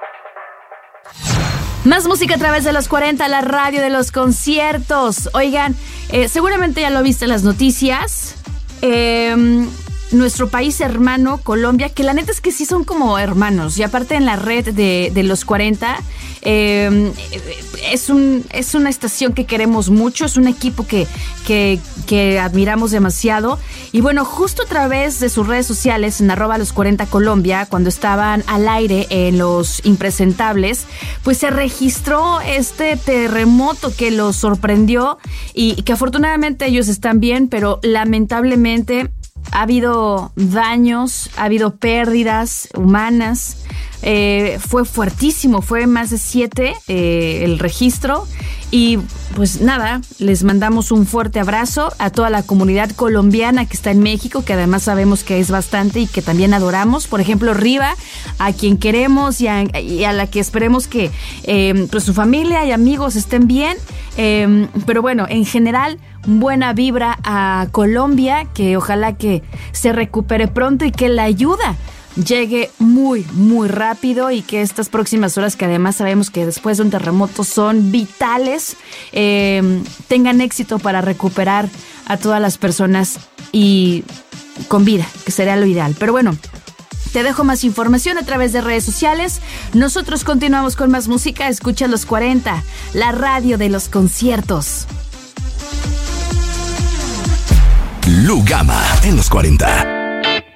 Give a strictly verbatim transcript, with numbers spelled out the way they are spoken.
Más música a través de los cuarenta, la radio de los conciertos. Oigan, eh, seguramente ya lo viste en las noticias. Eh, nuestro país hermano, Colombia, que la neta es que sí son como hermanos. Y aparte en la red de, de los cuarenta, eh, es, un, es una estación que queremos mucho. Es un equipo que, que, que admiramos demasiado. Y bueno, justo a través de sus redes sociales, en arroba los cuarenta Colombia, cuando estaban al aire en Los Impresentables, pues se registró este terremoto que los sorprendió y que afortunadamente ellos están bien, pero lamentablemente ha habido daños, ha habido pérdidas humanas. Eh, fue fuertísimo, fue más de siete eh, el registro. Y pues nada, les mandamos un fuerte abrazo a toda la comunidad colombiana que está en México, que además sabemos que es bastante y que también adoramos. Por ejemplo, Riva, a quien queremos y a, y a la que esperemos que eh, pues su familia y amigos estén bien. Eh, pero bueno, en general, buena vibra a Colombia, que ojalá que se recupere pronto y que la ayuda llegue muy, muy rápido y que estas próximas horas, que además sabemos que después de un terremoto son vitales, eh, tengan éxito para recuperar a todas las personas y con vida, que sería lo ideal. Pero bueno, te dejo más información a través de redes sociales. Nosotros continuamos con más música. Escucha Los cuarenta, la radio de los conciertos. Lugama en Los cuarenta.